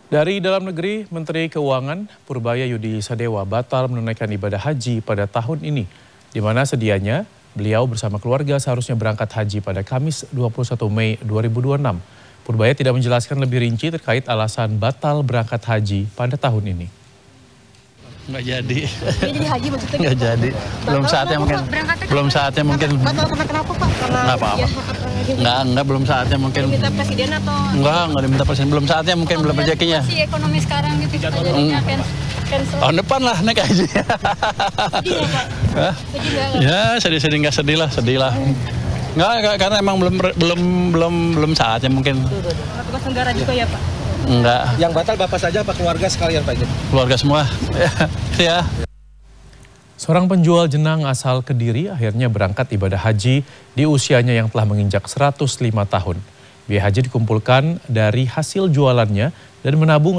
Dari dalam negeri, Menteri Keuangan Purbaya Yudi Sadewa batal menunaikan ibadah haji pada tahun ini, di mana sedianya beliau bersama keluarga seharusnya berangkat haji pada Kamis 21 Mei 2026. Purbaya tidak menjelaskan lebih rinci terkait alasan batal berangkat haji pada tahun ini. Nggak jadi. Jadi haji maksudnya? Nggak jadi. Belum saatnya mungkin. Belum saatnya mungkin. Batal karena kenapa Pak? Karena nggak apa-apa. Nggak belum saatnya mungkin. Diminta presiden atau? Nggak diminta presiden. Belum saatnya mungkin, belum rezekinya. Si ekonomi sekarang gitu jadinya cancel. Tahun depan lah naik haji. Sedih nggak Pak? Sedih nggak? Ya sedih nggak sedih lah. Nggak, karena emang belum saatnya mungkin. Tugas negara juga ya Pak? Enggak. Yang batal Bapak saja apa keluarga sekalian Pak? Keluarga semua. Ya. Seorang penjual jenang asal Kediri akhirnya berangkat ibadah haji di usianya yang telah menginjak 105 tahun. Biaya haji dikumpulkan dari hasil jualannya dan menabung